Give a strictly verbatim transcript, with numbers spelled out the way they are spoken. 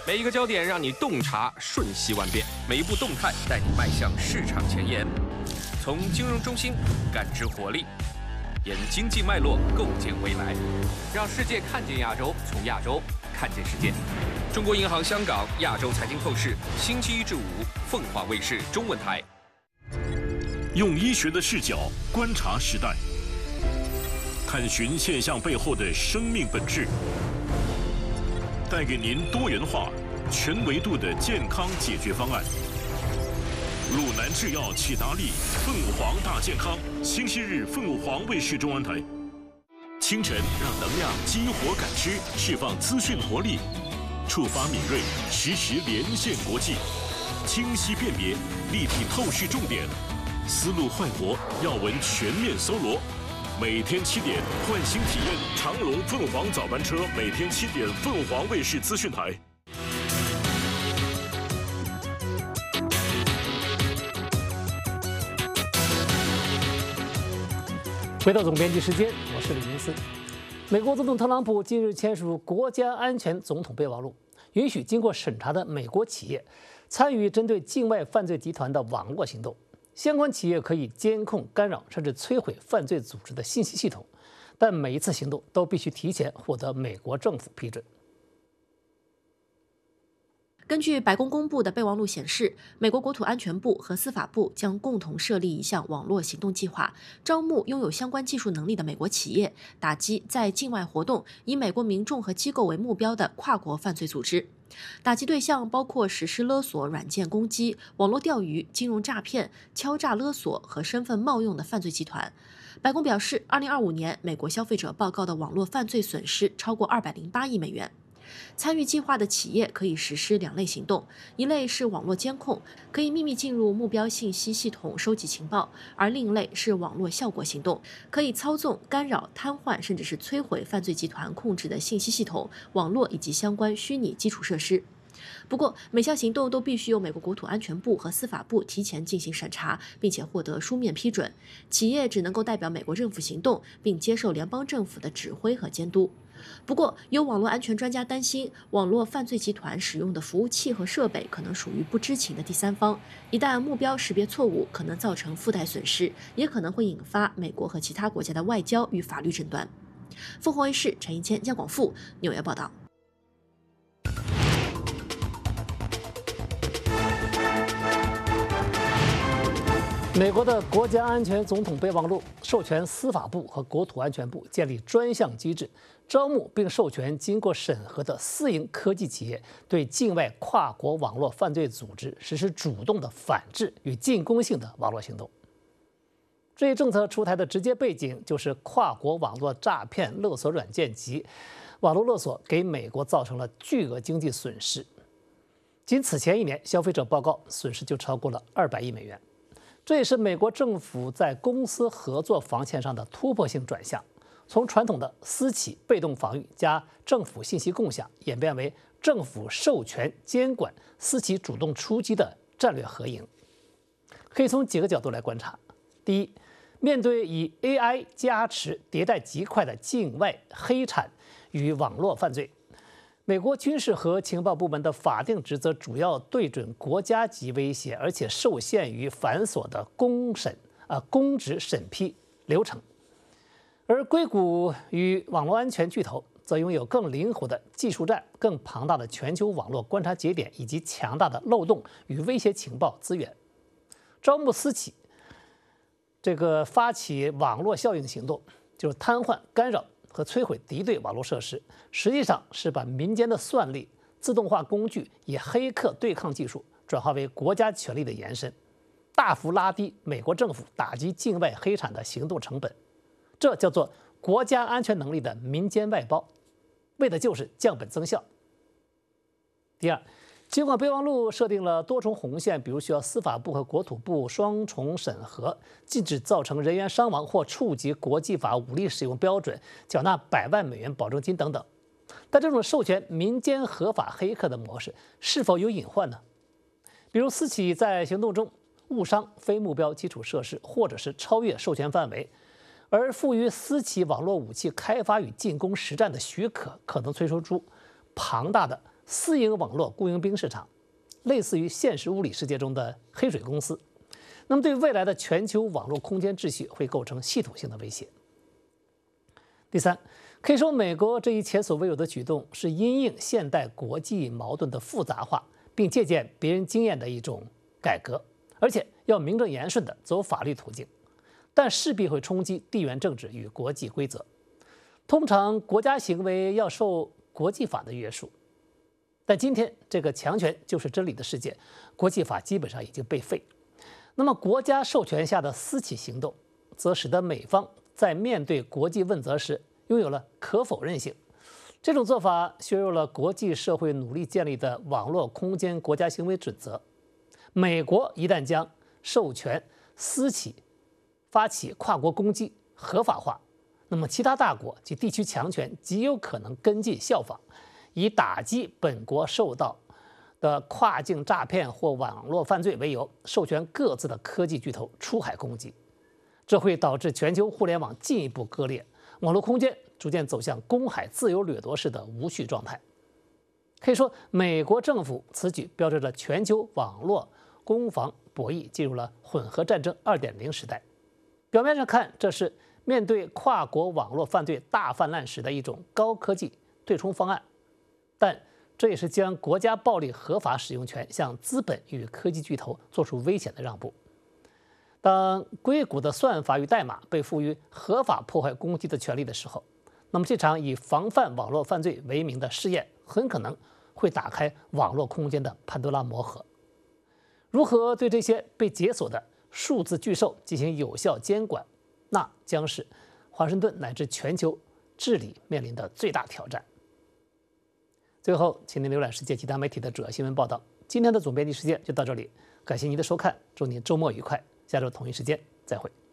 每一个焦点让你洞察瞬息万变，每一步动态带你迈向市场前沿。从金融中心感知活力，沿经济脉络构建未来，让世界看见亚洲，从亚洲看见世界。中国银行香港亚洲财经透视，星期一至五，凤凰卫视中文台。 用医学的视角观察时代，探寻现象背后的生命本质。带给您多元化、全维度的健康解决方案。鲁南制药启达利凤凰大健康，星期日凤凰卫视中文台。清晨让能量激活感知，释放资讯活力，触发敏锐，实时连线国际，清晰辨别，立体透视重点，思路焕活，要闻全面搜罗。每天七点，换新体验长龙凤凰早班车。每天七点，凤凰卫视资讯台。 回到总编辑时间，我是李明思。美国总统特朗普近日签署国家安全总统备忘录，允许经过审查的美国企业参与针对境外犯罪集团的网络行动。相关企业可以监控、干扰甚至摧毁犯罪组织的信息系统，但每一次行动都必须提前获得美国政府批准。 根据白宫公布的备忘录显示，美国国土安全部和司法部将共同设立一项网络行动计划，招募拥有相关技术能力的美国企业，打击在境外活动、以美国民众和机构为目标的跨国犯罪组织。打击对象包括实施勒索、软件攻击、网络钓鱼、金融诈骗、敲诈勒索和身份冒用的犯罪集团。白宫表示，二零二五年美国消费者报告的网络犯罪损失超过二百零八亿美元。参与计划的企业可以实施两类行动，一类是网络监控，可以秘密进入目标信息系统收集情报；而另一类是网络效果行动，可以操纵、干扰、瘫痪甚至是摧毁犯罪集团控制的信息系统、网络以及相关虚拟基础设施。不过，每项行动都必须由美国国土安全部和司法部提前进行审查，并且获得书面批准。企业只能够代表美国政府行动，并接受联邦政府的指挥和监督。不过，有网络安全专家担心，网络犯罪集团使用的服务器和设备可能属于不知情的第三方，一旦目标识别错误，可能造成附带损失，也可能会引发美国和其他国家的外交与法律争端。凤凰卫视陈一谦、姜广富纽约报道。 美国的国家安全总统备忘录授权司法部和国土安全部建立专项机制，招募并授权经过审核的私营科技企业对境外跨国网络犯罪组织实施主动的反制与进攻性的网络行动。这一政策出台的直接背景就是跨国网络诈骗勒索软件及网络勒索给美国造成了巨额经济损失，仅此前一年，消费者报告损失就超过了二百亿美元。这也是美国政府在公司合作防线上的突破性转向，从传统的私企被动防御加政府信息共享，演变为政府授权监管、私企主动出击的战略合营。可以从几个角度来观察：第一，面对以 A I 加持、迭代极快的境外黑产与网络犯罪，美国军事和情报部门的法定职责主要对准国家级威胁，而且受限于繁琐的公审啊、呃、公职审批流程。而硅谷与网络安全巨头则拥有更灵活的技术栈、更庞大的全球网络观察节点以及强大的漏洞与威胁情报资源。招募私企，这个发起网络效应行动，就是瘫痪、干扰和摧毁敌对网络设施，实际上是把民间的算力、自动化工具以黑客对抗技术转化为国家权力的延伸，大幅拉低美国政府打击境外黑产的行动成本。这叫做国家安全能力的民间外包，为的就是降本增效。第二，尽管备忘录设定了多重红线，比如需要司法部和国土部双重审核，禁止造成人员伤亡或触及国际法武力使用标准，缴纳百万美元保证金等等，但这种授权民间合法黑客的模式是否有隐患呢？比如私企在行动中误伤非目标基础设施，或者是超越授权范围，而赋予私企网络武器开发与进攻实战的许可，可能催生出庞大的私营网络雇佣兵市场，类似于现实物理世界中的黑水公司。那么，对未来的全球网络空间秩序会构成系统性的威胁。第三，可以说美国这一前所未有的举动是因应现代国际矛盾的复杂化，并借鉴别人经验的一种改革，而且要名正言顺地走法律途径，但势必会冲击地缘政治与国际规则。通常，国家行为要受国际法的约束，但今天这个强权就是真理的世界，国际法基本上已经被废。那么，国家授权下的私企行动，则使得美方在面对国际问责时拥有了可否认性。这种做法削弱了国际社会努力建立的网络空间国家行为准则。美国一旦将授权私企发起跨国攻击合法化，那么其他大国及地区强权极有可能跟进效仿，以打击本国受到的跨境诈骗或网络犯罪为由，授权各自的科技巨头出海攻击。这会导致全球互联网进一步割裂，网络空间逐渐走向公海自由掠夺式的无序状态。可以说，美国政府此举标志着全球网络攻防博弈进入了混合战争 二点零 时代。表面上看，这是面对跨国网络犯罪大泛滥时的一种高科技对冲方案，但这也是将国家暴力合法使用权向资本与科技巨头做出危险的让步。当硅谷的算法与代码被赋予合法破坏攻击的权利的时候，那么这场以防范网络犯罪为名的试验很可能会打开网络空间的潘多拉魔盒。如何对这些被解锁的数字巨兽进行有效监管，那将是华盛顿乃至全球治理面临的最大挑战。最后，请您浏览世界其他媒体的主要新闻报道。今天的总编辑时间就到这里，感谢您的收看，祝您周末愉快，下周同一时间再会。